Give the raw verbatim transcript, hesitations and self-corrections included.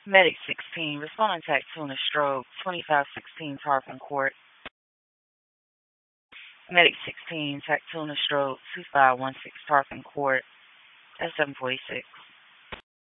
Medic sixteen, responding to Tuna Stroke, twenty-five sixteen Tarpon Court. Medic sixteen, Tactuna Stroke, two five one six Tarpon Court. That's seven forty-six.